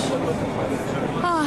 啊。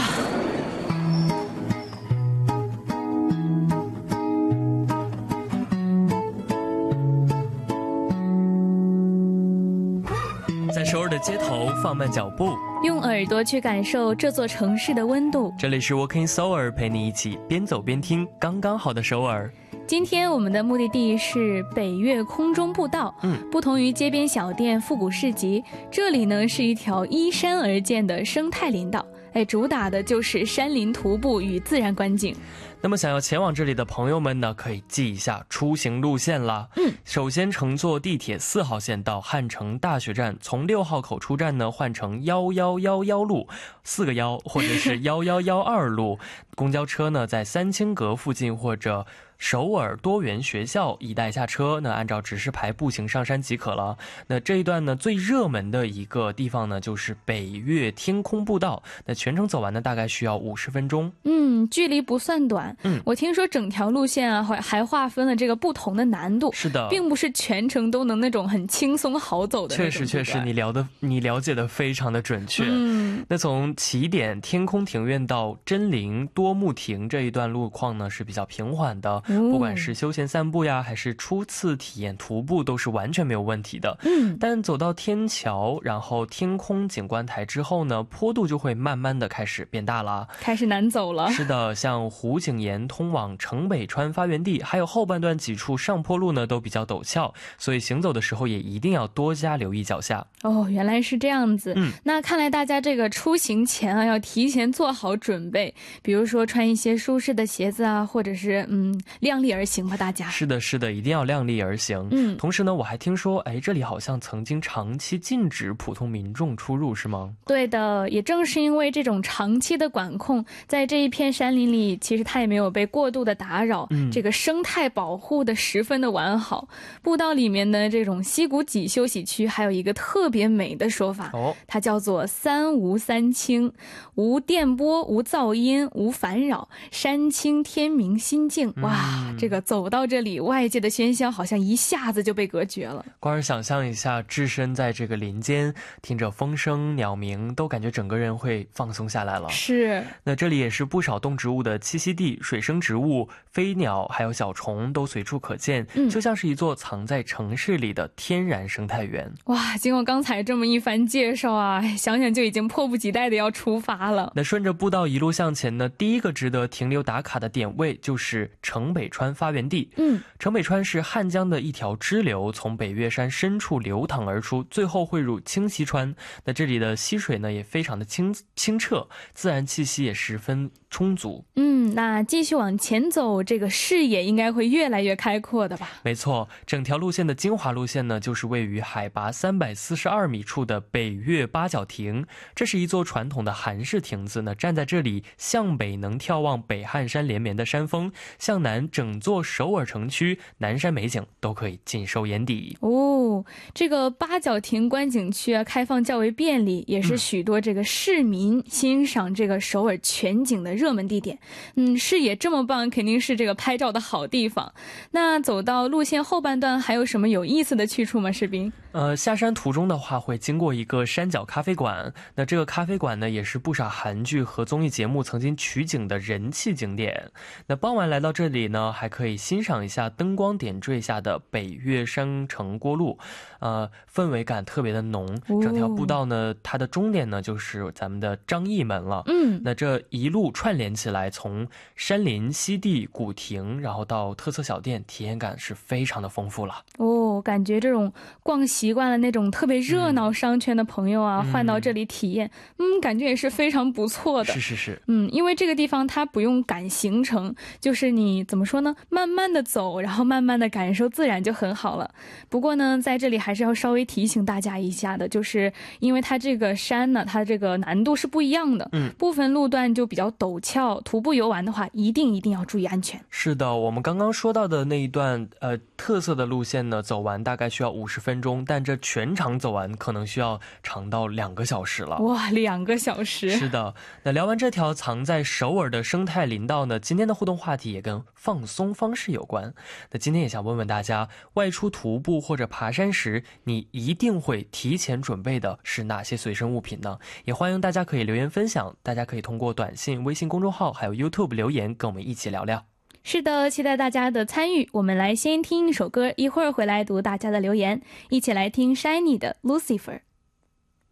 在首尔的街头放慢脚步， 用耳朵去感受这座城市的温度。 这里是 Walking Seoul， 陪你一起边走边听刚刚好的首尔。 今天我们的目的地是北岳空中步道。不同于街边小店、复古市集，这里呢是一条依山而建的生态林道。主打的就是山林徒步与自然观景。 那么想要前往这里的朋友们呢，可以记一下出行路线啦。首先乘坐地铁4号线到汉城大学站，从6号口出站呢换乘1111路，4个1，或者是1112路。公交车呢在三清阁附近或者首尔多元学校一带下车，那按照指示牌步行上山即可了。那这一段呢最热门的一个地方呢就是北岳天空步道，那全程走完呢大概需要50分钟。 距离不算短。我听说整条路线啊还划分了这个不同的难度。 是的， 并不是全程都能那种很轻松好走的那种。 确实你了解的非常的准确。那从起点天空庭院到真陵多木亭这一段路况呢是比较平缓的，不管是休闲散步呀还是初次体验徒步都是完全没有问题的。但走到天桥然后天空景观台之后呢，坡度就会慢慢的开始变大了， 开始难走了。 是的，像湖景岩通往城北川发源地还有后半段几处上坡路呢都比较陡峭，所以行走的时候也一定要多加留意脚下。 原来是这样子。那看来大家这个出行前啊要提前做好准备，比如说穿一些舒适的鞋子啊，或者是量力而行吧大家。 是的，一定要量力而行。同时呢我还听说这里好像曾经长期禁止普通民众出入，是吗？ 对的，也正是因为这种长期的管控，在这一片山林里其实它也没有被过度的打扰，这个生态保护的十分的完好。步道里面的这种溪谷脊休息区还有一个特别美的说法，它叫做3无3清，无电波、无噪音、无烦扰，山清天明心静。哇，这个走到这里，外界的喧嚣好像一下子就被隔绝了。 光是想象一下置身在这个林间，听着风声鸟鸣，都感觉整个人会放松下来了。 是。 那这里也是不少动植物的栖息地，水生植物、飞鸟还有小虫都随处可见，就像是一座藏在城市里的天然生态园。 哇，经过刚才这么一番介绍啊，想想就已经迫不及待的要出发了。 那顺着步道一路向前呢，第一个值得停留打卡的点位就是城北川发源地。城北川是汉江的一条支流，从北岳山深处流淌而出，最后汇入清溪川。那这里的溪水呢也非常的清澈，自然气息也十分充足。 那继续往前走，这个视野应该会越来越开阔的吧？ 没错，整条路线的精华路线呢，就是位于海拔342米处的北岳八角亭。这是一座传统的韩式亭子呢，站在这里，向北能眺望北汉山连绵的山峰，向南整座首尔城区南山美景都可以尽收眼底。 这个八角亭观景区啊，开放较为便利，也是许多这个市民欣赏这个首尔全景的热门地点。视野这么棒，肯定是这个拍照的好地方。那走到路线后半段还有什么有意思的去处吗？士兵？ 下山途中的话会经过一个山脚咖啡馆，那这个咖啡馆呢也是不少韩剧和综艺节目曾经取景的人气景点。那傍晚来到这里呢，还可以欣赏一下灯光点缀下的北岳山城郭路，氛围感特别的浓。整条步道呢，它的终点呢就是咱们的张义门了。那这一路串联起来，从山林、溪地、古亭，然后到特色小店，体验感是非常的丰富了。 感觉这种逛习惯了那种特别热闹商圈的朋友啊，换到这里体验，感觉也是非常不错的。 是。 因为这个地方它不用赶行程，就是你怎么说呢，慢慢的走，然后慢慢的感受自然就很好了。不过呢，在这里还是要稍微提醒大家一下的，就是因为它这个山呢，它这个难度是不一样的，部分路段就比较陡峭，徒步游玩的话，一定要注意安全。 是的，我们刚刚说到的那一段特色的路线呢，走完大概需要50分钟，但这全程走完可能需要长到2个小时了。 哇，2个小时。 是的，那聊完这条藏在首尔的生态林道呢，今天的互动话题也跟放松方式有关。那今天也想问问大家，外出徒步或者爬山时，你一定会提前准备的是哪些随身物品呢？也欢迎大家可以留言分享，大家可以通过短信、微信公众号还有 YouTube 留言跟我们一起聊聊。 是的，期待大家的参与。我们来先听一首歌，一会儿回来读大家的留言，一起来听 Shiny 的 Lucifer。